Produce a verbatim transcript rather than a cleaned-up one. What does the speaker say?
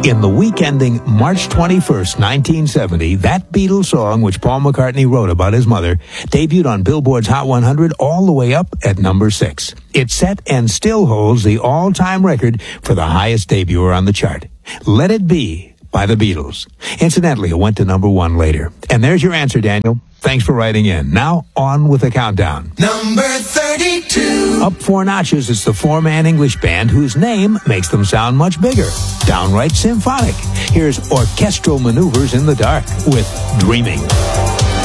In the week ending March twenty-first, nineteen seventy, that Beatles song, which Paul McCartney wrote about his mother, debuted on Billboard's Hot one hundred all the way up at number six. It set and still holds the all-time record for the highest debuter on the chart. Let It Be by the Beatles. Incidentally, it went to number one later. And there's your answer, Daniel. Thanks for writing in. Now, on with the countdown. Number thirty-two. Up four notches, it's the four-man English band whose name makes them sound much bigger. Downright symphonic. Here's Orchestral Maneuvers in the Dark with Dreaming.